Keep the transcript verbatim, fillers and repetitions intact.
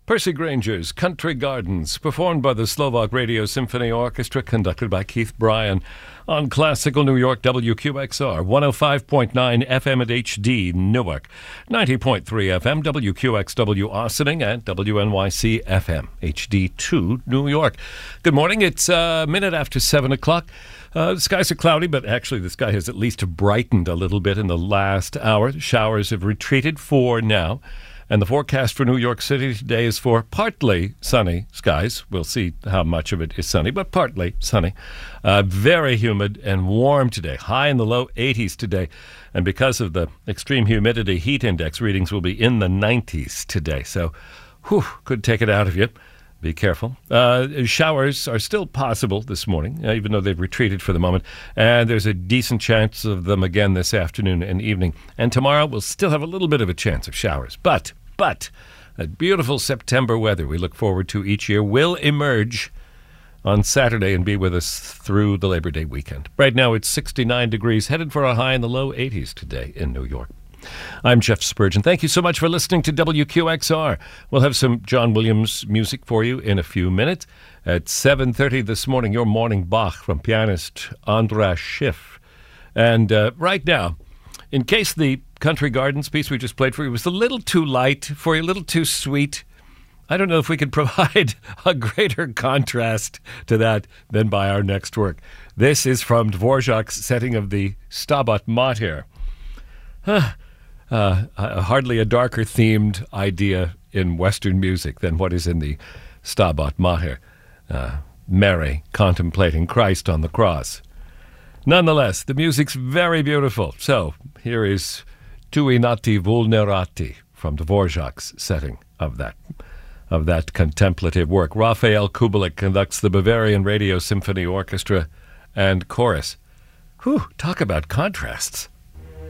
Percy Granger's Country Gardens, performed by the Slovak Radio Symphony Orchestra, conducted by Keith Bryan, on Classical New York W Q X R, one oh five point nine F M at H D Newark, ninety point three F M W Q X W Ossining, and W N Y C F M H D two New York. Good morning. It's a minute after seven o'clock. Uh, the skies are cloudy, but actually the sky has at least brightened a little bit in the last hour. The showers have retreated for now. And the forecast for New York City today is for partly sunny skies. We'll see how much of it is sunny, but partly sunny. Uh, very humid and warm today, high in the low eighties today. And because of the extreme humidity, heat index readings will be in the nineties today. So, whew, could take it out of you. Be careful. Uh, showers are still possible this morning, uh, even though they've retreated for the moment. And there's a decent chance of them again this afternoon and evening. And tomorrow we'll still have a little bit of a chance of showers. But, but, that beautiful September weather we look forward to each year will emerge on Saturday and be with us through the Labor Day weekend. Right now it's sixty-nine degrees, headed for a high in the low eighties today in New York. I'm Jeff Spurgeon. Thank you so much for listening to W Q X R. We'll have some John Williams music for you in a few minutes. At seven thirty this morning, your morning Bach from pianist Andras Schiff. And uh, right now, in case the Country Gardens piece we just played for you was a little too light for you, a little too sweet, I don't know if we could provide a greater contrast to that than by our next work. This is from Dvorak's setting of the Stabat Mater. Huh. Uh, uh, hardly a darker themed idea in Western music than what is in the Stabat Mater, uh, Mary contemplating Christ on the cross. Nonetheless, the music's very beautiful. So here is Tui Nati Vulnerati from Dvorak's setting of that of that contemplative work. Raphael Kubelik conducts the Bavarian Radio Symphony Orchestra and Chorus. Whew, talk about contrasts.